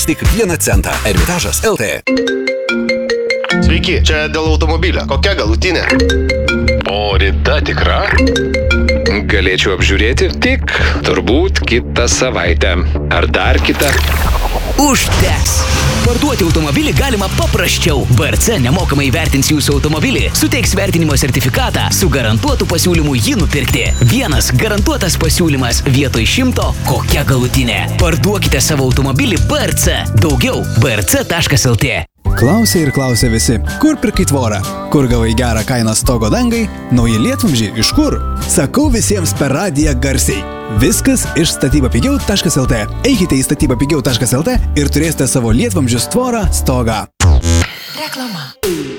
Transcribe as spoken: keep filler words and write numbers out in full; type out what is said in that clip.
Tik vieną centą. Ermitažas L T. Sveiki, čia dėl automobilio. Kokia galutinė? O rida tikra? Galėčiau apžiūrėti tik turbūt kitą savaitę. Ar dar kitą? Užteks! Parduoti automobilį galima paprasčiau. B R C nemokamai įvertins jūsų automobilį, suteiks vertinimo sertifikatą, su garantuotu pasiūlymu jį nupirkti. Vienas garantuotas pasiūlymas vietoj šimto, kokia galutinė. Parduokite savo automobilį B R C. Daugiau b r c taškas l t. Klausia ir klausia visi, kur pirkai tvorą, kur gavai gerą kainą stogo dangai, nauji lietvamzdžiai iš kur? Sakau visiems per radiją garsiai. Viskas iš statybapigiau taškas l t. Eikite į statybapigiau taškas l t ir turėsite savo lietvamzdžius tvorą stogą. Reklama.